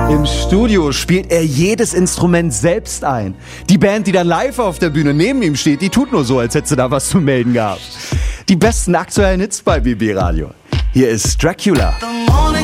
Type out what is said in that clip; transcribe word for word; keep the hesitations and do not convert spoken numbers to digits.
Im Studio spielt er jedes Instrument selbst ein. Die Band, die dann live auf der Bühne neben ihm steht, die tut nur so, als hätte sie da was zu melden gehabt. Die besten aktuellen Hits bei B B Radio. Hier ist Dracula. The morning